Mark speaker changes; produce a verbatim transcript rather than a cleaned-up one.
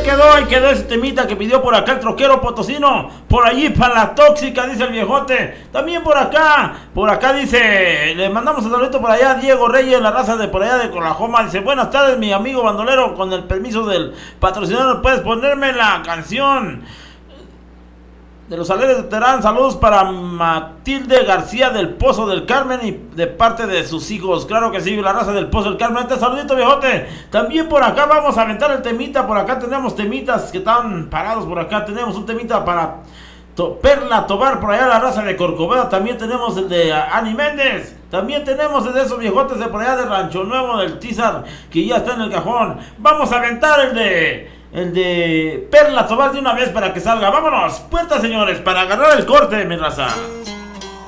Speaker 1: quedó, ahí quedó ese temita que pidió por acá el troquero potosino. Por allí para la tóxica, dice el viejote. También por acá, por acá dice, le mandamos un saludito por allá a Diego Reyes, la raza de por allá de Colajoma. Dice, buenas tardes mi amigo bandolero, con el permiso del patrocinador, ¿puedes ponerme la canción de los Alegres de Terán? Saludos para Matilde García del Pozo del Carmen y de parte de sus hijos. Claro que sí, la raza del Pozo del Carmen. Este saludito, viejote. También por acá vamos a aventar el temita. Por acá tenemos temitas que están parados. Por acá tenemos un temita para to Perla Tobar, por allá la raza de Corcovado. También tenemos el de Ani Méndez. También tenemos el de esos viejotes de por allá de Rancho Nuevo, del Tizar, que ya está en el cajón. Vamos a aventar el de... El de Perla Tobar de una vez para que salga. Vámonos, puertas señores, para agarrar el corte, mi raza.